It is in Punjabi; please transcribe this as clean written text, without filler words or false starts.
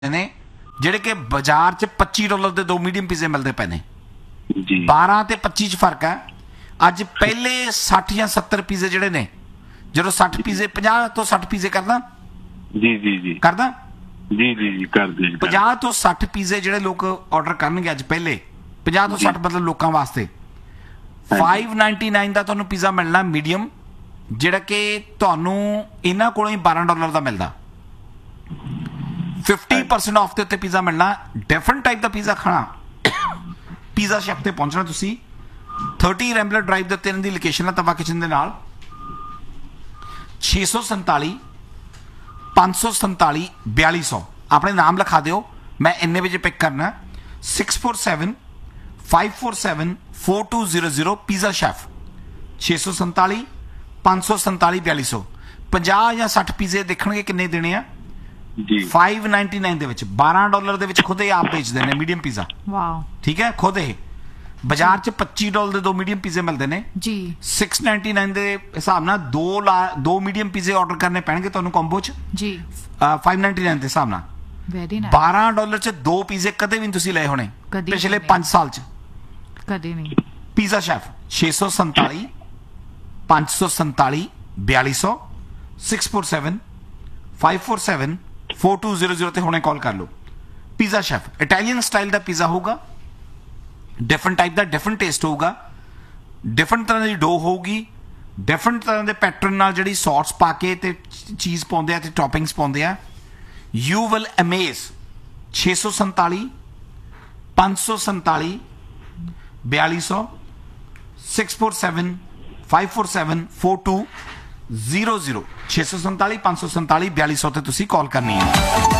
ने ਜਿਹੜੇ ਕਿ ਬਾਜ਼ਾਰ 'ਚ $25 ਦੇ 2 ਮੀਡੀਅਮ ਪੀਜ਼ੇ ਮਿਲਦੇ ਪਏ ਨੇ ਜੀ 12 ਤੇ 25 'ਚ ਫਰਕ ਹੈ। ਅੱਜ ਪਹਿਲੇ 60 ਜਾਂ 70 ਪੀਜ਼ੇ ਜਿਹੜੇ ਨੇ, ਜਦੋਂ 60 ਪੀਜ਼ੇ 50 ਤੋਂ 60 ਪੀਜ਼ੇ ਕਰਦਾ ਜੀ ਜੀ ਜੀ ਕਰਦਾ ਜੀ ਜੀ ਜੀ ਕਰਦੇ 50 ਤੋਂ 60 ਪੀਜ਼ੇ ਜਿਹੜੇ ਲੋਕ ਆਰਡਰ ਕਰਨਗੇ ਅੱਜ, ਪਹਿਲੇ 50 ਤੋਂ 60 ਮਤਲਬ ਲੋਕਾਂ ਵਾਸਤੇ $5.99 ਦਾ ਤੁਹਾਨੂੰ ਪੀਜ਼ਾ ਮਿਲਣਾ ਮੀਡੀਅਮ, ਜਿਹੜਾ ਕਿ ਤੁਹਾਨੂੰ ਇਹਨਾਂ ਕੋਲੋਂ ਹੀ $12 ਦਾ ਮਿਲਦਾ। 50% ਆਫ ਦੇ ਉੱਤੇ ਪੀਜ਼ਾ ਮਿਲਣਾ। ਡਿਫਰੈਂਟ ਟਾਈਪ ਦਾ ਪੀਜ਼ਾ ਖਾਣਾ ਪੀਜ਼ਾ ਸ਼ੈਫ ਤੇ ਪਹੁੰਚਣਾ ਤੁਸੀਂ 30 ਰੈਂਬਲਰ ਡਰਾਈਵ ਦੇ ਉੱਤੇ ਇਹਨਾਂ ਦੀ ਲੋਕੇਸ਼ਨ ਹੈ, ਤਵਾ ਕਿਚਨ ਦੇ ਨਾਲ। 647 547 4200 ਆਪਣੇ ਨਾਮ ਲਿਖਾ ਦਿਓ, ਮੈਂ ਇੰਨੇ ਵਜੇ ਪਿਕ ਕਰਨਾ। 647 547 4200 ਪੀਜ਼ਾ ਸ਼ੈਫ। 647 547 4200 50 ਜਾਂ 60 ਪੀਜ਼ੇ ਦੇਖਣਗੇ ਕਿੰਨੇ ਦੇਣੇ ਆ ਜੀ $5.99 ਦੇ ਵਿੱਚ, $12 ਦੇ ਵਿੱਚ ਖੁਦ ਇਹ ਆਪ ਵੇਚਦੇ ਨੇ ਮੀਡੀਅਮ ਪੀਜ਼ਾ। ਵਾਓ ਠੀਕ ਹੈ, ਖੁਦ ਇਹ ਬਾਜ਼ਾਰ 'ਚ $25 ਦੇ 2 ਮੀਡੀਅਮ ਪੀਜ਼ੇ ਮਿਲਦੇ ਨੇ। ਜੀ 699 ਦੇ ਹਿਸਾਬ ਨਾਲ 2 ਮੀਡੀਅਮ ਪੀਜ਼ੇ ਆਰਡਰ ਕਰਨੇ ਪੈਣਗੇ ਤੁਹਾਨੂੰ ਕੰਬੋ 'ਚ। ਜੀ 599 ਦੇ ਹਿਸਾਬ ਨਾਲ ਵੈਰੀ ਨਾਈਸ। $12 'ਚ 2 ਪੀਜ਼ੇ ਕਦੇ ਵੀ ਨਹੀਂ ਤੁਸੀਂ ਲਏ ਹੋਣੇ ਕਦੀ ਪਿਛਲੇ ਨਹੀਂ। 5 ਸਾਲ 'ਚ। ਕਦੇ ਨਹੀਂ। ਪੀਜ਼ਾ ਸ਼ੈਫ 647 547 4200 647 547 4200 ਤੇ ਹੁਣੇ ਕਾਲ ਕਰ ਲਓ। ਪੀਜ਼ਾ ਸ਼ੈਫ ਇਟਾਲੀਅਨ ਸਟਾਈਲ ਦਾ ਪੀਜ਼ਾ ਹੋਊਗਾ, ਡਿਫਰੈਂਟ ਟਾਈਪ ਦਾ, ਡਿਫਰੈਂਟ ਟੇਸਟ ਹੋਊਗਾ, ਡਿਫਰੈਂਟ ਤਰ੍ਹਾਂ ਦੀ ਡੋ ਹੋਊਗੀ, ਡਿਫਰੈਂਟ ਤਰ੍ਹਾਂ ਦੇ ਪੈਟਰਨ ਨਾਲ ਜਿਹੜੀ ਸੌਸ ਪਾ ਕੇ ਤੇ ਚੀਜ਼ ਪਾਉਂਦੇ ਆ ਤੇ ਟੌਪਿੰਗਸ ਪਾਉਂਦੇ ਆ। You will Amaze. 647 547 4200 647 547 4200 647 547 4200 ਤੇ ਤੁਸੀਂ ਕਾਲ ਕਰਨੀ ਹੈ।